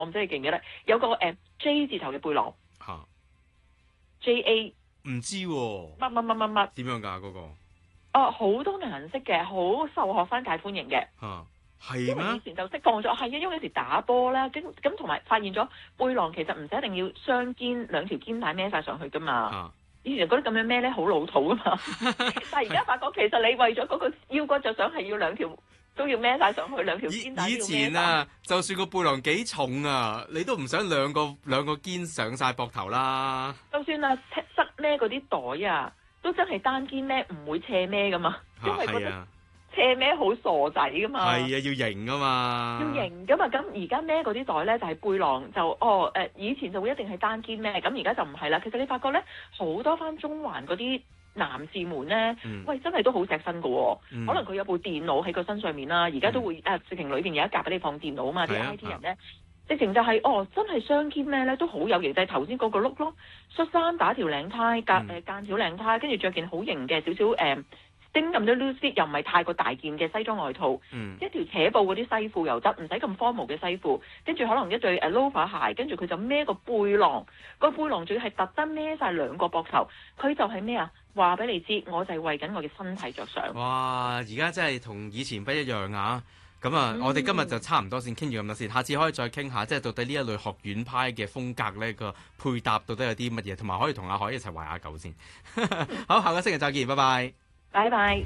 我唔知你記唔記得，有個J 字頭嘅背囊嚇 ，JA 唔知喎， 乜點樣㗎嗰個？ 哦，好多顏色嘅，好受學生界歡迎嘅。 嚇係因為以咩？ 前就釋放咗，係啊，因為有時打波啦，咁同埋發現咗背囊其實唔使一定要雙肩兩條肩帶孭晒上去噶嘛。 嚇以前覺得咁樣孭咧好老土啊嘛，但係而家發覺其實你為咗嗰個腰骨就想係要兩條都要孭晒上去，兩條肩帶都以要孭前啊，就算個背囊幾重啊，你都唔想兩個肩上晒膊頭啦。 就算啊塞孭嗰啲袋啊，都真係單肩孭，唔會斜孭噶嘛，因為覺得係啊， 斜孭好傻仔噶嘛。 係啊，要型啊嘛。 要型噶嘛，咁而家孭嗰啲袋咧就係背囊就以前就會一定係單肩孭，咁而家就唔係啦。其實你發覺咧，好多翻中環嗰啲男士們咧，喂真係都好錫身噶喎。可能佢有部電腦喺個身上面啦，而家都會直情裏邊有一格俾你放電腦啊嘛，啲 IT 人咧。直情就係、真係雙肩孭咧都好有型，就係頭先嗰個碌咯，恤衫打條領呔，間條領呔，跟住着件好型嘅少少丁咁多 loose fit 又唔係太過大件嘅西裝外套，一條扯布嗰啲西褲又得，唔使咁 formal 嘅西褲，跟住可能一對loafer 鞋，跟住佢就孭個背囊，個背囊仲要係特登孭晒兩個膊頭，佢就係咩啊？話俾你知，我就係為緊我嘅身體着想。 哇！而家真係同以前不一樣啊！咁啊，我哋今日就差唔多先傾住咁多先，下次可以再傾下，即係到底呢一類學院派嘅風格呢個配搭到底有啲乜嘢，同埋可以同阿海一齊懷下舊先。好，下個星期再見，拜拜。 拜拜。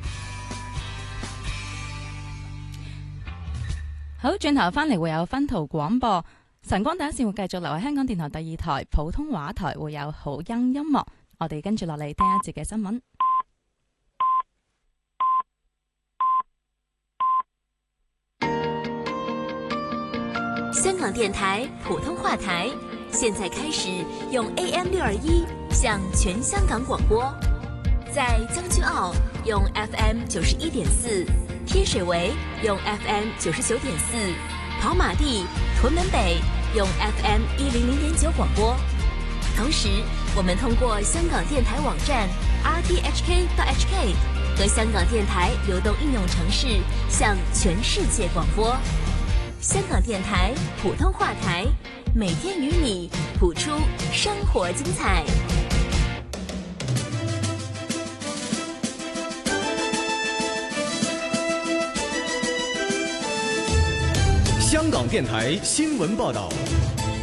好，轉頭翻嚟會有分途廣播，晨光第一線會繼續留喺香港電台第二台普通話台，會有好音音樂。我哋跟住落嚟聽一節嘅新聞。 香港電台普通話台，現在開始用 AM621 向全香港廣播。在將軍澳用 FM 91.4，天水圍用 FM 99.4，跑馬地、屯門北用 FM 100.9廣播。同時，我們通過香港電台網站 rthk.hk 和香港電台流動應用程式向全世界廣播。香港電台普通話台，每天與你譜出生活精彩。 香港電台新聞報道。